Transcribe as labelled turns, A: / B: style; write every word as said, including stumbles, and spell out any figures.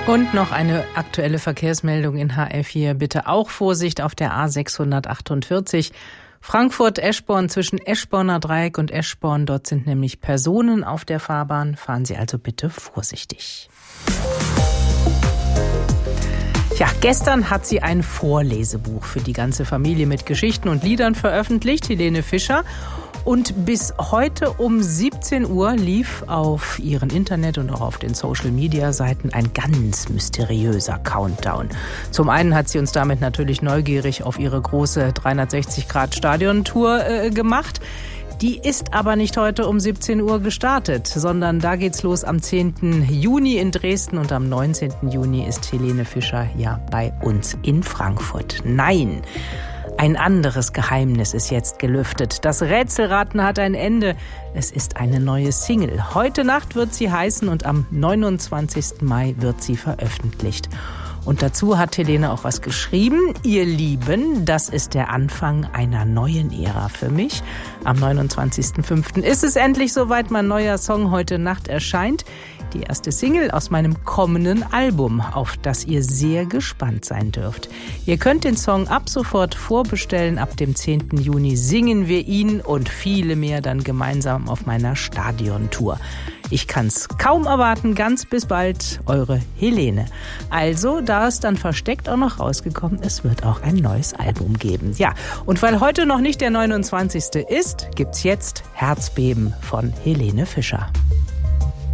A: Und noch eine aktuelle Verkehrsmeldung in H F hier. Bitte auch Vorsicht auf der A sechshundertachtundvierzig. Frankfurt-Eschborn zwischen Eschborner Dreieck und Eschborn. Dort sind nämlich Personen auf der Fahrbahn. Fahren Sie also bitte vorsichtig. Ja, gestern hat sie ein Vorlesebuch für die ganze Familie mit Geschichten und Liedern veröffentlicht, Helene Fischer. Und bis heute um siebzehn Uhr lief auf ihren Internet- und auch auf den Social-Media-Seiten ein ganz mysteriöser Countdown. Zum einen hat sie uns damit natürlich neugierig auf ihre große dreihundertsechzig Grad Stadion-Tour äh, gemacht. Die ist aber nicht heute um siebzehn Uhr gestartet, sondern da geht's los am zehnten Juni in Dresden und am neunzehnten Juni ist Helene Fischer ja bei uns in Frankfurt. Nein! Ein anderes Geheimnis ist jetzt gelüftet. Das Rätselraten hat ein Ende. Es ist eine neue Single. Heute Nacht wird sie heißen und am neunundzwanzigsten Mai wird sie veröffentlicht. Und dazu hat Helene auch was geschrieben. Ihr Lieben, das ist der Anfang einer neuen Ära für mich. Am neunundzwanzigsten fünften ist es endlich soweit. Mein neuer Song Heute Nacht erscheint. Die erste Single aus meinem kommenden Album, auf das ihr sehr gespannt sein dürft. Ihr könnt den Song ab sofort vorbestellen. Ab dem zehnten Juni singen wir ihn und viele mehr dann gemeinsam auf meiner Stadiontour. Ich kann's kaum erwarten. Ganz bis bald, eure Helene. Also, da ist dann versteckt auch noch rausgekommen, es wird auch ein neues Album geben. Ja, und weil heute noch nicht der neunundzwanzigste ist, gibt's jetzt Herzbeben von Helene Fischer.